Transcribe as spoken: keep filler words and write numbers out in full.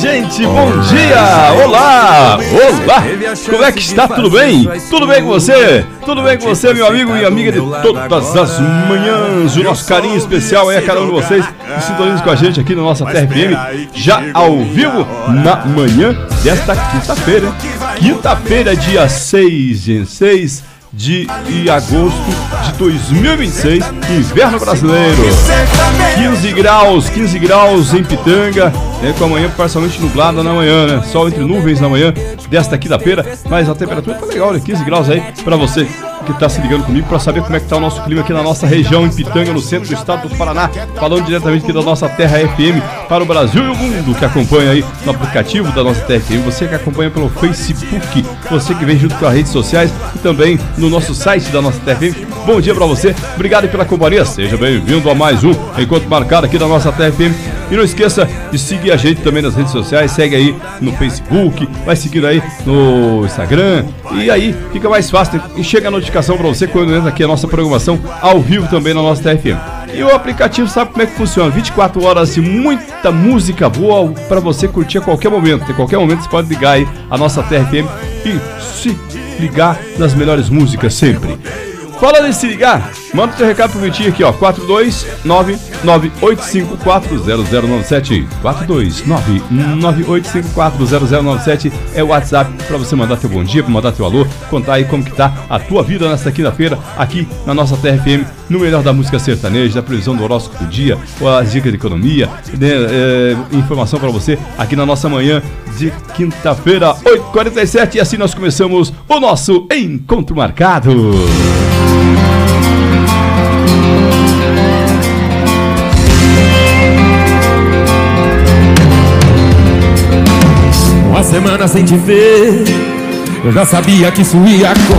gente, bom dia! Olá! Olá! Como é que está? Tudo bem? Tudo bem com você? Tudo bem com você, meu amigo e amiga de todas as manhãs? O nosso carinho especial é a cada um de vocês que sintonizam com a gente aqui na nossa Terra F M, já ao vivo na manhã desta quinta-feira. Quinta-feira, dia seis de agosto de dois mil e vinte e seis, inverno brasileiro. quinze graus, quinze graus em Pitanga, né, com a manhã parcialmente nublada na manhã, né? Sol entre nuvens na manhã desta quinta-feira, mas a temperatura tá legal, né? quinze graus aí pra você que tá se ligando comigo pra saber como é que tá o nosso clima aqui na nossa região, em Pitanga, no centro do estado do Paraná, falando diretamente aqui da nossa Terra F M para o Brasil e o mundo que acompanha aí no aplicativo da nossa Terra F M, você que acompanha pelo Facebook, você que vem junto com as redes sociais e também no nosso site da nossa Terra F M. Bom dia pra você, obrigado pela companhia, seja bem-vindo a mais um Encontro Marcado aqui da nossa Terra F M. E não esqueça de seguir a gente também nas redes sociais, segue aí no Facebook, vai seguindo aí no Instagram, e aí fica mais fácil e chega a notificação pra você quando entra aqui a nossa programação ao vivo também na nossa Terra F M. E o aplicativo sabe como é que funciona, vinte e quatro horas de muita música boa pra você curtir a qualquer momento. Em qualquer momento você pode ligar aí a nossa Terra F M e se ligar nas melhores músicas sempre. Fala de se ligar, manda o teu recado pro Vitinho aqui, ó, quatro dois nove nove oito cinco quatro zero zero nove sete, quatro dois nove nove oito cinco quatro zero zero nove sete é o WhatsApp pra você mandar teu bom dia, pra mandar teu alô, contar aí como que tá a tua vida nesta quinta-feira aqui na nossa Terra F M, no melhor da música sertaneja, da previsão do horóscopo do dia, as dicas de economia, né, é, informação pra você aqui na nossa manhã de quinta-feira, oito e quarenta e sete, e assim nós começamos o nosso Encontro Marcado. Uma semana sem te ver, eu já sabia que isso ia acontecer.